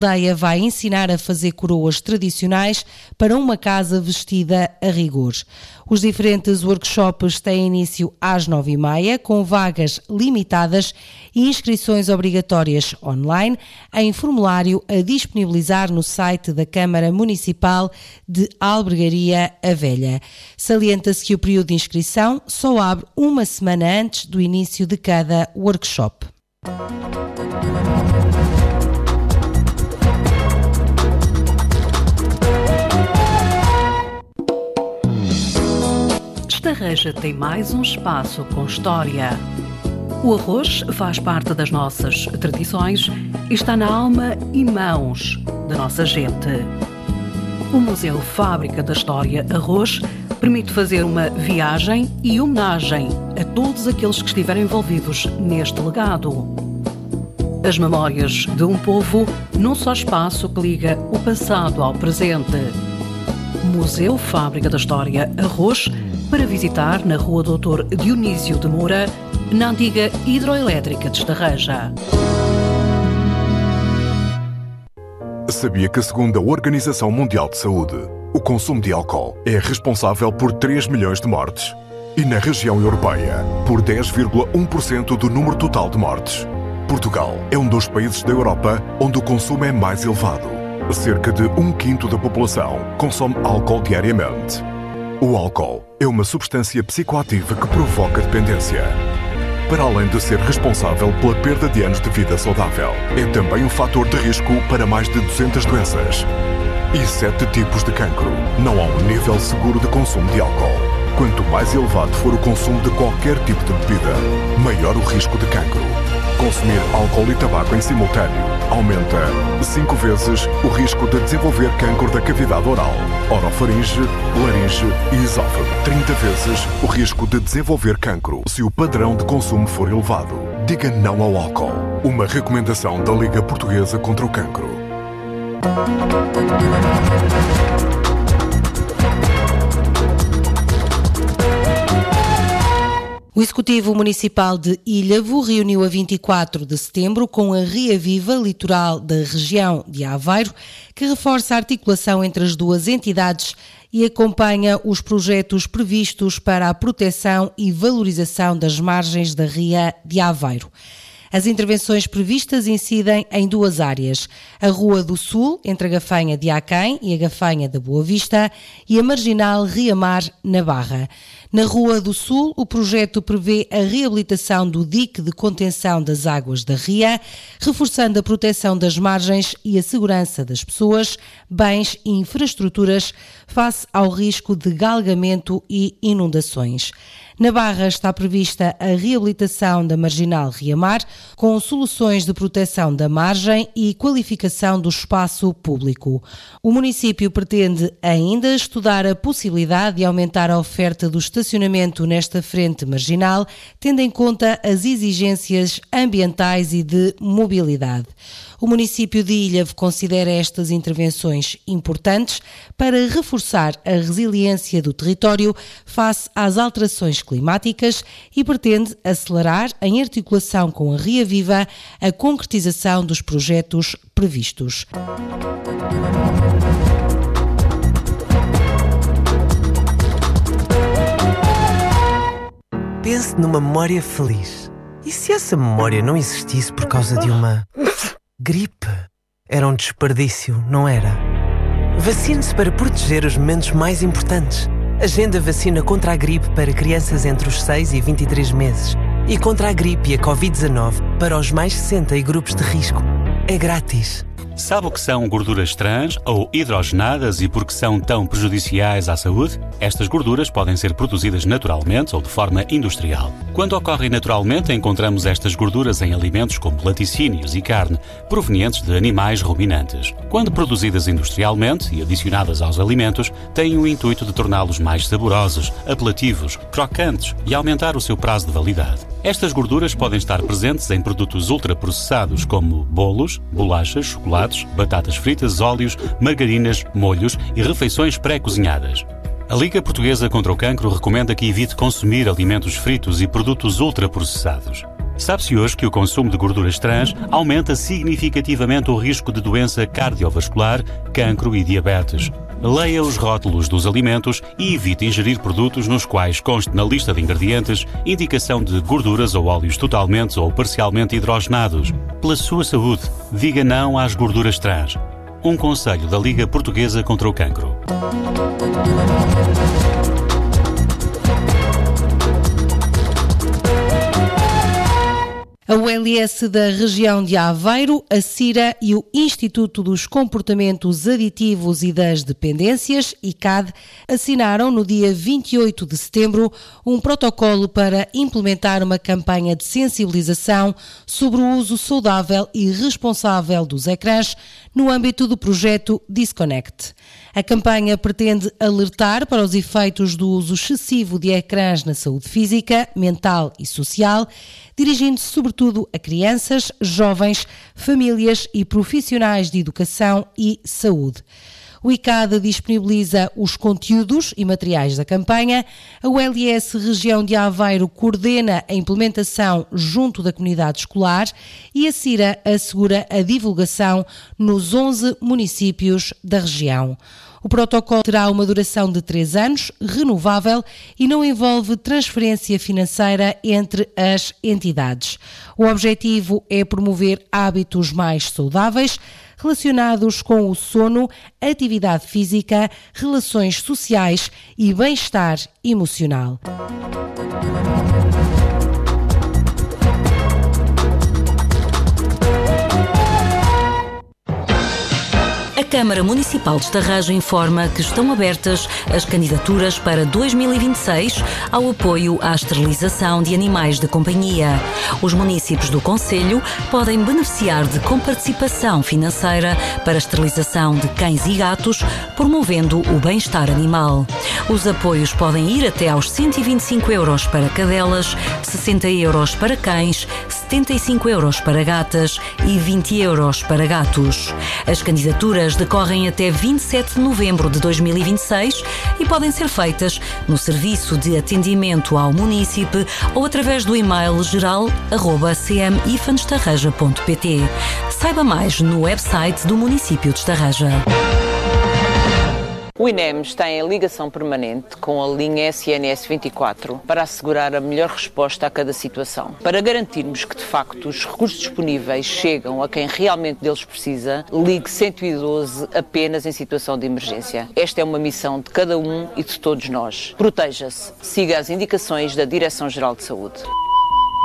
A aldeia vai ensinar a fazer coroas tradicionais para uma casa vestida a rigor. Os diferentes workshops têm início às 9h30, com vagas limitadas e inscrições obrigatórias online, em formulário a disponibilizar no site da Câmara Municipal de Albergaria a Velha. Salienta-se que o período de inscrição só abre uma semana antes do início de cada workshop. Estarreja tem mais um espaço com história. O arroz faz parte das nossas tradições e está na alma e mãos da nossa gente. O Museu Fábrica da História Arroz permite fazer uma viagem e homenagem a todos aqueles que estiveram envolvidos neste legado. As memórias de um povo num só espaço que liga o passado ao presente. Museu Fábrica da História Arroz, para visitar na Rua Doutor Dionísio de Moura, na antiga hidroelétrica de Estarreja. Sabia que, segundo a Organização Mundial de Saúde, o consumo de álcool é responsável por 3 milhões de mortes e, na região europeia, por 10,1% do número total de mortes. Portugal é um dos países da Europa onde o consumo é mais elevado. Cerca de 1/5 da população consome álcool diariamente. O álcool é uma substância psicoativa que provoca dependência. Para além de ser responsável pela perda de anos de vida saudável, é também um fator de risco para mais de 200 doenças e 7 tipos de cancro. Não há um nível seguro de consumo de álcool. Quanto mais elevado for o consumo de qualquer tipo de bebida, maior o risco de cancro. Consumir álcool e tabaco em simultâneo aumenta 5 vezes o risco de desenvolver cancro da cavidade oral, orofaringe, laringe e esófago. 30 vezes o risco de desenvolver cancro se o padrão de consumo for elevado. Diga não ao álcool. Uma recomendação da Liga Portuguesa contra o Cancro. O Executivo Municipal de Ilhavo reuniu a 24 de setembro com a Ria Viva Litoral da região de Aveiro, que reforça a articulação entre as duas entidades e acompanha os projetos previstos para a proteção e valorização das margens da Ria de Aveiro. As intervenções previstas incidem em 2 áreas: a Rua do Sul, entre a Gafanha de Aquém e a Gafanha da Boa Vista, e a Marginal Ria Mar, na Barra. Na Rua do Sul, o projeto prevê a reabilitação do dique de contenção das águas da Ria, reforçando a proteção das margens e a segurança das pessoas, bens e infraestruturas face ao risco de galgamento e inundações. Na Barra está prevista a reabilitação da Marginal Ria Mar, com soluções de proteção da margem e qualificação do espaço público. O município pretende ainda estudar a possibilidade de aumentar a oferta do estacionamento nesta frente marginal, tendo em conta as exigências ambientais e de mobilidade. O município de Ilhavo considera estas intervenções importantes para reforçar a resiliência do território face às alterações climáticas e pretende acelerar, em articulação com a Ria Viva, a concretização dos projetos previstos. Pense numa memória feliz. E se essa memória não existisse por causa de uma gripe? Era um desperdício, não era? Vacine-se para proteger os momentos mais importantes. Agenda vacina contra a gripe para crianças entre os 6 e 23 meses e contra a gripe e a Covid-19 para os mais 60 e grupos de risco. É grátis. Sabe o que são gorduras trans ou hidrogenadas e por que são tão prejudiciais à saúde? Estas gorduras podem ser produzidas naturalmente ou de forma industrial. Quando ocorrem naturalmente, encontramos estas gorduras em alimentos como laticínios e carne, provenientes de animais ruminantes. Quando produzidas industrialmente e adicionadas aos alimentos, têm o intuito de torná-los mais saborosos, apelativos, crocantes e aumentar o seu prazo de validade. Estas gorduras podem estar presentes em produtos ultraprocessados como bolos, bolachas, chocolates, batatas fritas, óleos, margarinas, molhos e refeições pré-cozinhadas. A Liga Portuguesa contra o Cancro recomenda que evite consumir alimentos fritos e produtos ultraprocessados. Sabe-se hoje que o consumo de gorduras trans aumenta significativamente o risco de doença cardiovascular, cancro e diabetes. Leia os rótulos dos alimentos e evite ingerir produtos nos quais conste na lista de ingredientes indicação de gorduras ou óleos totalmente ou parcialmente hidrogenados. Pela sua saúde, diga não às gorduras trans. Um conselho da Liga Portuguesa contra o Cancro. A OLS da região de Aveiro, a CIRA e o Instituto dos Comportamentos Aditivos e das Dependências, ICAD, assinaram no dia 28 de setembro um protocolo para implementar uma campanha de sensibilização sobre o uso saudável e responsável dos ecrãs no âmbito do projeto Disconnect. A campanha pretende alertar para os efeitos do uso excessivo de ecrãs na saúde física, mental e social, dirigindo-se sobretudo a crianças, jovens, famílias e profissionais de educação e saúde. O ICAD disponibiliza os conteúdos e materiais da campanha. A OLS Região de Aveiro coordena a implementação junto da comunidade escolar e a CIRA assegura a divulgação nos 11 municípios da região. O protocolo terá uma duração de 3 anos, renovável e não envolve transferência financeira entre as entidades. O objetivo é promover hábitos mais saudáveis, relacionados com o sono, atividade física, relações sociais e bem-estar emocional. A Câmara Municipal de Estarraja informa que estão abertas as candidaturas para 2026 ao apoio à esterilização de animais de companhia. Os municípios do concelho podem beneficiar de comparticipação financeira para a esterilização de cães e gatos, promovendo o bem-estar animal. Os apoios podem ir até aos 125 € para cadelas, 60 € para cães, 75 € para gatas e 20 € para gatos. As candidaturas decorrem até 27 de novembro de 2026 e podem ser feitas no Serviço de Atendimento ao Munícipe ou através do e-mail geral@cmifanestarraja.pt. Saiba mais no website do município de Estarraja. O INEMS tem a ligação permanente com a linha SNS 24 para assegurar a melhor resposta a cada situação. Para garantirmos que, de facto, os recursos disponíveis chegam a quem realmente deles precisa, ligue 112 apenas em situação de emergência. Esta é uma missão de cada um e de todos nós. Proteja-se. Siga as indicações da Direção-Geral de Saúde.